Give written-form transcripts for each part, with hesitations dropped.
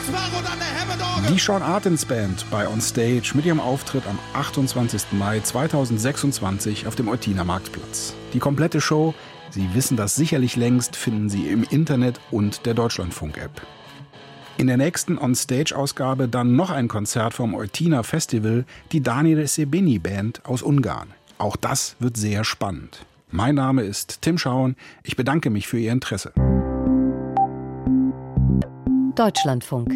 Die Sean Artins Band bei On Stage mit ihrem Auftritt am 28. Mai 2026 auf dem Eutiner Marktplatz. Die komplette Show, Sie wissen das sicherlich längst, finden Sie im Internet und der Deutschlandfunk-App. In der nächsten On-Stage-Ausgabe dann noch ein Konzert vom Eutiner Festival, die Daniel Sebeni Band aus Ungarn. Auch das wird sehr spannend. Mein Name ist Tim Schauen. Ich bedanke mich für Ihr Interesse. Deutschlandfunk.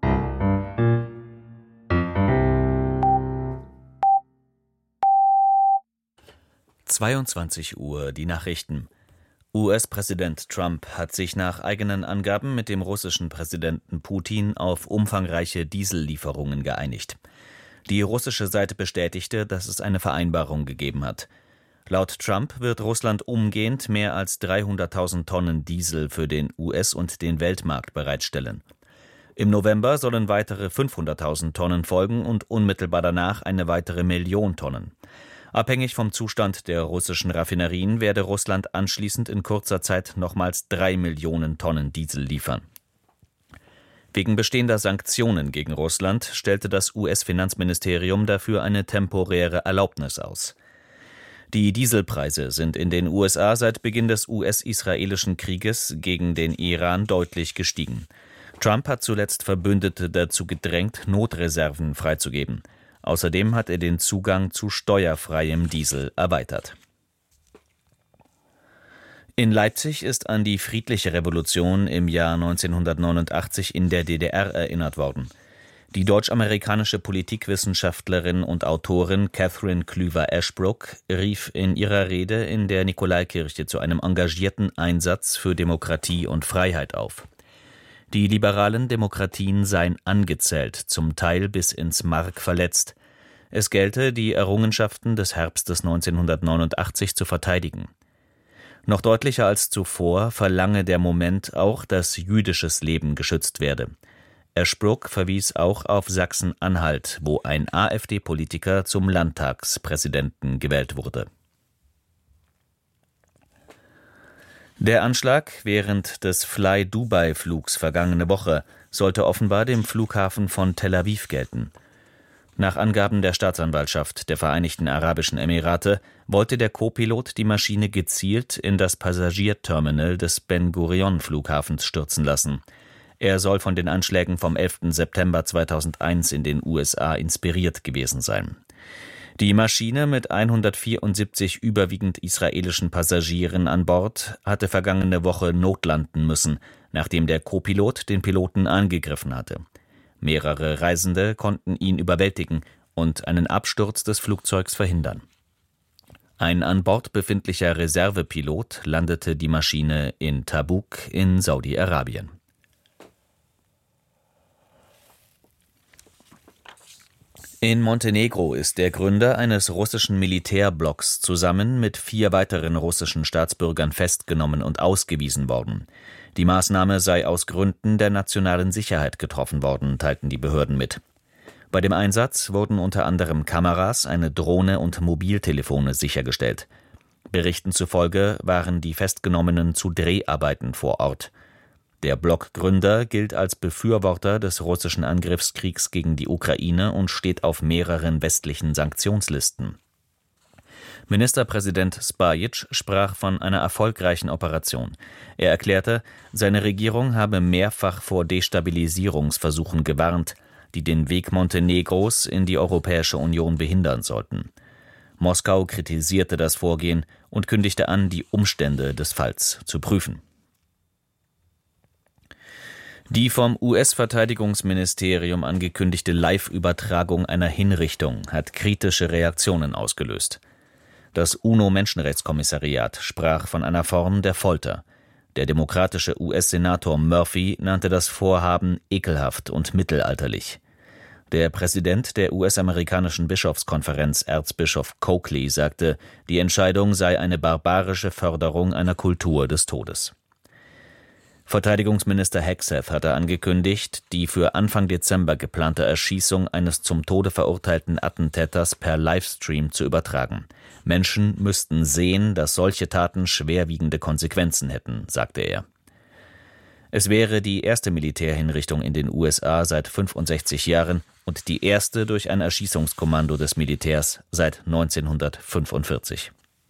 Uhr, die Nachrichten. US-Präsident Trump hat sich nach eigenen Angaben mit dem russischen Präsidenten Putin auf umfangreiche Diesellieferungen geeinigt. Die russische Seite bestätigte, dass es eine Vereinbarung gegeben hat. Laut Trump wird Russland umgehend mehr als 300.000 Tonnen Diesel für den US- und den Weltmarkt bereitstellen. Im November sollen weitere 500.000 Tonnen folgen und unmittelbar danach eine weitere 1 Million Tonnen. Abhängig vom Zustand der russischen Raffinerien werde Russland anschließend in kurzer Zeit nochmals 3 Millionen Tonnen Diesel liefern. Wegen bestehender Sanktionen gegen Russland stellte das US-Finanzministerium dafür eine temporäre Erlaubnis aus. Die Dieselpreise sind in den USA seit Beginn des US-israelischen Krieges gegen den Iran deutlich gestiegen. Trump hat zuletzt Verbündete dazu gedrängt, Notreserven freizugeben. Außerdem hat er den Zugang zu steuerfreiem Diesel erweitert. In Leipzig ist an die friedliche Revolution im Jahr 1989 in der DDR erinnert worden. Die deutsch-amerikanische Politikwissenschaftlerin und Autorin Catherine Klüver-Ashbrook rief in ihrer Rede in der Nikolaikirche zu einem engagierten Einsatz für Demokratie und Freiheit auf. Die liberalen Demokratien seien angezählt, zum Teil bis ins Mark verletzt. Es gelte, die Errungenschaften des Herbstes 1989 zu verteidigen. Noch deutlicher als zuvor verlange der Moment auch, dass jüdisches Leben geschützt werde. Ashbrook verwies auch auf Sachsen-Anhalt, wo ein AfD-Politiker zum Landtagspräsidenten gewählt wurde. Der Anschlag während des Fly-Dubai-Flugs vergangene Woche sollte offenbar dem Flughafen von Tel Aviv gelten. Nach Angaben der Staatsanwaltschaft der Vereinigten Arabischen Emirate wollte der Co-Pilot die Maschine gezielt in das Passagierterminal des Ben-Gurion-Flughafens stürzen lassen. Er soll von den Anschlägen vom 11. September 2001 in den USA inspiriert gewesen sein. Die Maschine mit 174 überwiegend israelischen Passagieren an Bord hatte vergangene Woche notlanden müssen, nachdem der Co-Pilot den Piloten angegriffen hatte. Mehrere Reisende konnten ihn überwältigen und einen Absturz des Flugzeugs verhindern. Ein an Bord befindlicher Reservepilot landete die Maschine in Tabuk in Saudi-Arabien. In Montenegro ist der Gründer eines russischen Militärblocks zusammen mit 4 weiteren russischen Staatsbürgern festgenommen und ausgewiesen worden. Die Maßnahme sei aus Gründen der nationalen Sicherheit getroffen worden, teilten die Behörden mit. Bei dem Einsatz wurden unter anderem Kameras, eine Drohne und Mobiltelefone sichergestellt. Berichten zufolge waren die Festgenommenen zu Dreharbeiten vor Ort. Der Blockgründer gilt als Befürworter des russischen Angriffskriegs gegen die Ukraine und steht auf mehreren westlichen Sanktionslisten. Ministerpräsident Spajic sprach von einer erfolgreichen Operation. Er erklärte, seine Regierung habe mehrfach vor Destabilisierungsversuchen gewarnt, die den Weg Montenegros in die Europäische Union behindern sollten. Moskau kritisierte das Vorgehen und kündigte an, die Umstände des Falls zu prüfen. Die vom US-Verteidigungsministerium angekündigte Live-Übertragung einer Hinrichtung hat kritische Reaktionen ausgelöst. Das UNO-Menschenrechtskommissariat sprach von einer Form der Folter. Der demokratische US-Senator Murphy nannte das Vorhaben ekelhaft und mittelalterlich. Der Präsident der US-amerikanischen Bischofskonferenz, Erzbischof Coakley, sagte, die Entscheidung sei eine barbarische Förderung einer Kultur des Todes. Verteidigungsminister Hegseth hatte angekündigt, die für Anfang Dezember geplante Erschießung eines zum Tode verurteilten Attentäters per Livestream zu übertragen. Menschen müssten sehen, dass solche Taten schwerwiegende Konsequenzen hätten, sagte er. Es wäre die erste Militärhinrichtung in den USA seit 65 Jahren und die erste durch ein Erschießungskommando des Militärs seit 1945.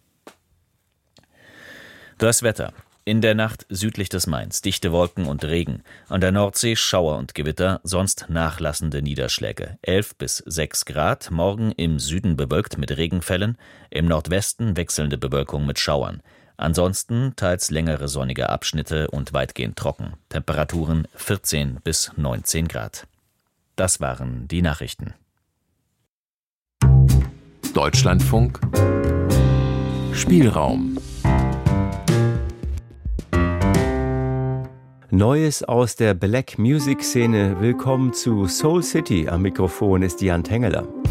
Das Wetter. In der Nacht südlich des Mains dichte Wolken und Regen. An der Nordsee Schauer und Gewitter, sonst nachlassende Niederschläge. 11 bis 6 Grad, morgen im Süden bewölkt mit Regenfällen, im Nordwesten wechselnde Bewölkung mit Schauern. Ansonsten teils längere sonnige Abschnitte und weitgehend trocken. Temperaturen 14 bis 19 Grad. Das waren die Nachrichten. Deutschlandfunk Spielraum. Neues aus der Black Music Szene. Willkommen zu Soul City. Am Mikrofon ist Jan Tengeler.